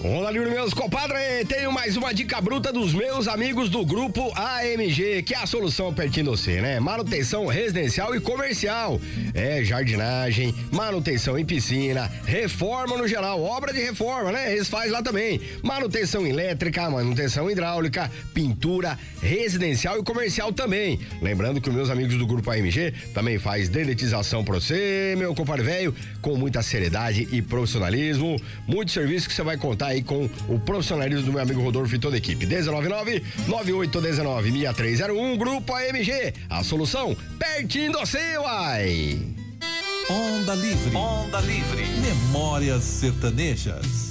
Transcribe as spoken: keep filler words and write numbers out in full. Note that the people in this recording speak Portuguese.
Olá, meus compadres, tenho mais uma dica bruta dos meus amigos do grupo A M G, que é a solução pertinho de você, né? Manutenção residencial e comercial, é jardinagem, manutenção em piscina, reforma no geral, obra de reforma, né? Eles fazem lá também, manutenção elétrica, manutenção hidráulica, pintura residencial e comercial também. Lembrando que os meus amigos do grupo A M G também faz dedetização pra você, meu compadre velho, com muita seriedade e profissionalismo, muito serviço que você vai contar aí com o profissionalismo do meu amigo Rodolfo e toda a equipe. dezenove nove nove oito um nove seis três zero um, Grupo A M G, a solução pertinho do seu, uai. Onda Livre. Onda Livre. Memórias sertanejas.